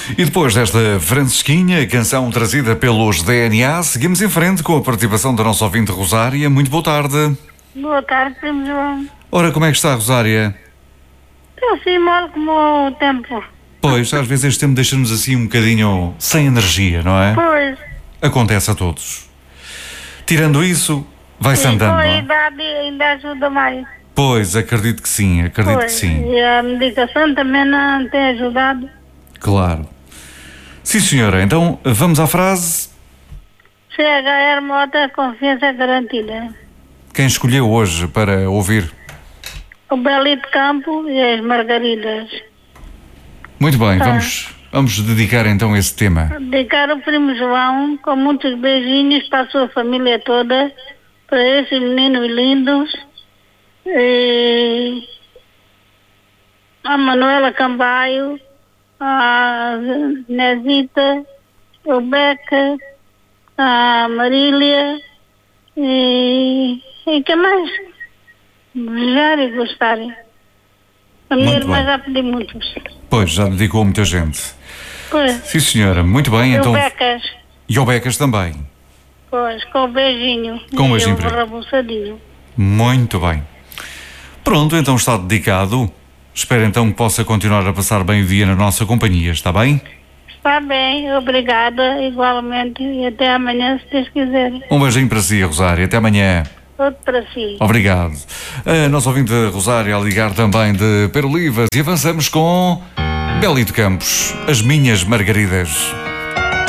E depois desta Francisquinha, canção trazida pelos DNA, seguimos em frente com a participação da nossa ouvinte Rosária. Muito boa tarde. Boa tarde, primo João. Ora, como é que está, Rosária? Eu assim mal como o tempo. Pois, às vezes este tempo deixa-nos assim um bocadinho sem energia, não é? Pois. Acontece a todos. Tirando isso, vai-se E andando, com a não é? idade ainda ajuda mais. Pois, acredito que sim, acredito que Pois. sim. E a medicação também não tem ajudado. Claro. Sim, senhora, então vamos à frase. CHR Mota, confiança garantida. Quem escolheu hoje para ouvir? O Belito Campo e as Margaridas. Muito bem, Tá. vamos dedicar então esse tema. Dedicar o primo João com muitos beijinhos para a sua família toda, para esses meninos lindos. E a Manuela Cambaio, a Nezita, o Beca, a Marília e que mais? Desejar e gostarem. A minha Muito irmã bem. já pedi muitos. Pois, já dedicou muita gente. Pois, Sim, senhora, muito bem, e então. o Becas, E ao Becas também. pois, com o beijinho. Com um e beijinho o para ele. rabuçadinho. Muito bem. Pronto, então está dedicado. Espero então que possa continuar a passar bem o dia na nossa companhia, está bem? Está bem, obrigada, igualmente, e até amanhã, se Deus quiser. Um beijinho para si, Rosário. Até amanhã. Outro para si. Obrigado. A nossa ouvinte Rosário a ligar também de Perolivas e avançamos com Belito Campos, As Minhas Margaridas.